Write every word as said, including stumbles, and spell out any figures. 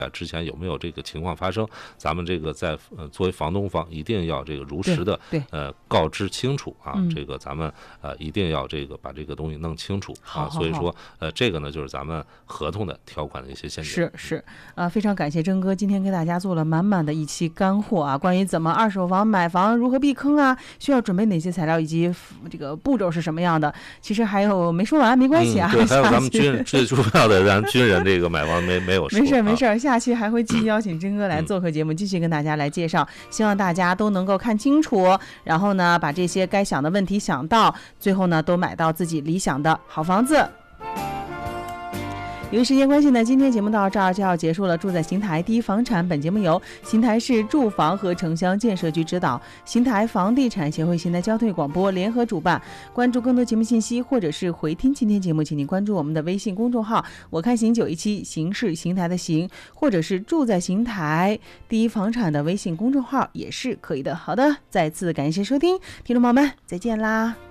啊，之前有没有这个情况发生？咱们这个在呃作为房东方一定要这个如实的呃告知清楚啊，嗯、这个咱们呃一定要这个把这个东西弄清楚啊。 好好好， 所以说呃这个呢就是咱们合同的条款的一些限制。 是是啊、呃，非常感谢征哥今天给大家做了满满的一期干货啊，关于怎么二手房买房如何避坑啊，需要准备哪些材料以及这个步骤是什么样的。其实还有没说完，没关系啊。 嗯、对，还有咱们军最重要的，咱军人这个买房没没有说。 没事没事，下期还会继续邀请征哥来做客节目，继续跟大家来介绍。希望大家都能够看清楚，然后呢，把这些该想的问题想到，最后呢，都买到自己理想的好房子。由于时间关系呢，今天节目到这儿就要结束了。住在邢台第一房产，本节目由邢台市住房和城乡建设局指导，邢台房地产协会、邢台交通广播联合主办。关注更多节目信息或者是回听今天节目，请您关注我们的微信公众号“我看邢九一七”，邢是邢台的邢，或者是住在邢台第一房产的微信公众号也是可以的。好的，再次感谢收听，听众朋友们，再见啦。